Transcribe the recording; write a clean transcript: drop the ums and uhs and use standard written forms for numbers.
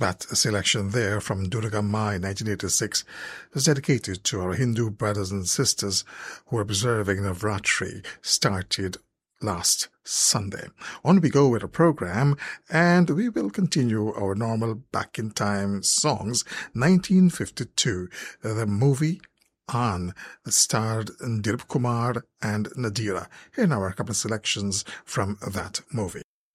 That selection there from Durga Mai 1986 is dedicated to our Hindu brothers and sisters who are observing Navratri, started last Sunday. On we go with a program, and we will continue our normal back in time songs. 1952, the movie Aan starred Dilip Kumar and Nadira. Here now are a couple of selections from that movie.